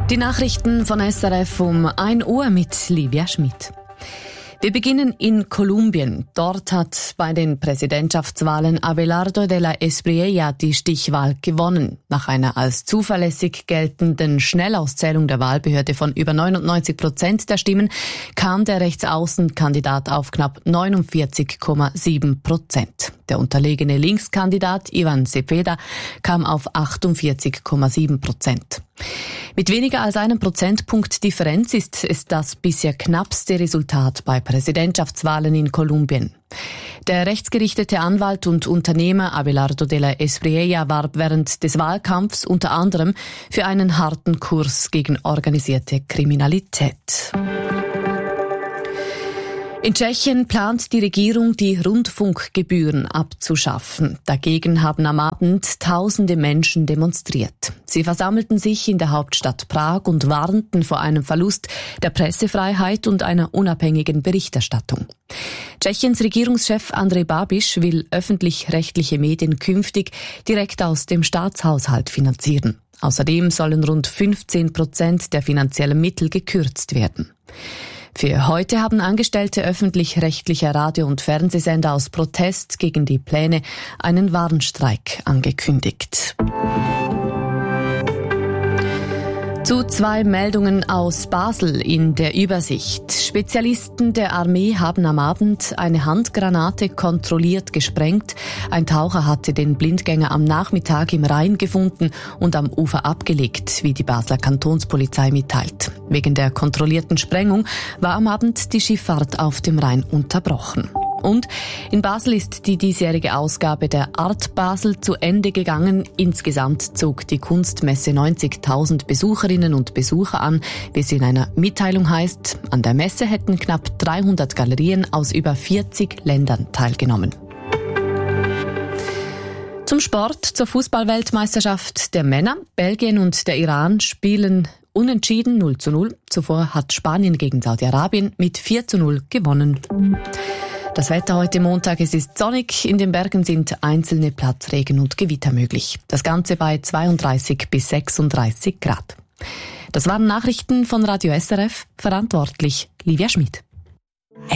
Die Nachrichten von SRF um 1 Uhr mit Livia Schmid. Wir beginnen in Kolumbien. Dort hat bei den Präsidentschaftswahlen Abelardo de la Espriella die Stichwahl gewonnen. Nach einer als zuverlässig geltenden Schnellauszählung der Wahlbehörde von über 99% der Stimmen kam der Rechtsaußenkandidat auf knapp 49,7%. Der unterlegene Linkskandidat Ivan Cepeda kam auf 48,7%. Mit weniger als einem Prozentpunkt Differenz ist es das bisher knappste Resultat bei Präsidentschaftswahlen in Kolumbien. Der rechtsgerichtete Anwalt und Unternehmer Abelardo de la Espriella warb während des Wahlkampfs unter anderem für einen harten Kurs gegen organisierte Kriminalität. In Tschechien plant die Regierung, die Rundfunkgebühren abzuschaffen. Dagegen haben am Abend tausende Menschen demonstriert. Sie versammelten sich in der Hauptstadt Prag und warnten vor einem Verlust der Pressefreiheit und einer unabhängigen Berichterstattung. Tschechiens Regierungschef Andrej Babiš will öffentlich-rechtliche Medien künftig direkt aus dem Staatshaushalt finanzieren. Außerdem sollen rund 15% der finanziellen Mittel gekürzt werden. Für heute haben Angestellte öffentlich-rechtlicher Radio- und Fernsehsender aus Protest gegen die Pläne einen Warnstreik angekündigt. Zu 2 Meldungen aus Basel in der Übersicht. Spezialisten der Armee haben am Abend eine Handgranate kontrolliert gesprengt. Ein Taucher hatte den Blindgänger am Nachmittag im Rhein gefunden und am Ufer abgelegt, wie die Basler Kantonspolizei mitteilt. Wegen der kontrollierten Sprengung war am Abend die Schifffahrt auf dem Rhein unterbrochen. Und in Basel ist die diesjährige Ausgabe der Art Basel zu Ende gegangen. Insgesamt zog die Kunstmesse 90.000 Besucherinnen und Besucher an, wie es in einer Mitteilung heißt. An der Messe hätten knapp 300 Galerien aus über 40 Ländern teilgenommen. Zum Sport, zur Fußballweltmeisterschaft der Männer. Belgien und der Iran spielen unentschieden 0:0. Zuvor hat Spanien gegen Saudi-Arabien mit 4:0 gewonnen. Das Wetter heute Montag, es ist sonnig, in den Bergen sind einzelne Platzregen und Gewitter möglich. Das Ganze bei 32 bis 36 Grad. Das waren Nachrichten von Radio SRF, verantwortlich Livia Schmid.